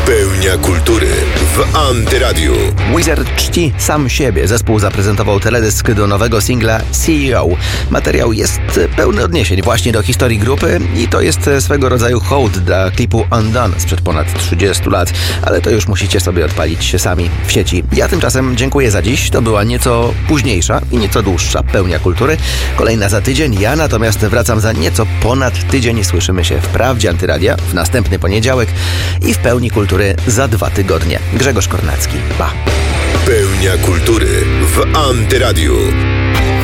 Pełnia kultury w Antyradiu. Wizard czci sam siebie. Zespół zaprezentował teledysk do nowego singla CEO. Materiał jest pełny odniesień właśnie do historii grupy i to jest swego rodzaju hołd dla klipu Undone sprzed ponad 30 lat. Ale to już musicie sobie odpalić się sami w sieci. Ja tymczasem dziękuję za dziś. To była nieco późniejsza i nieco dłuższa Pełnia kultury. Kolejna za tydzień. Ja natomiast wracam za nieco ponad tydzień. Słyszymy się w Prawdzie Antyradia w następny poniedziałek i w Pełni kultury za 2 tygodnie. Grzegorz Kornacki. Pa! Pełnia kultury w Antyradiu.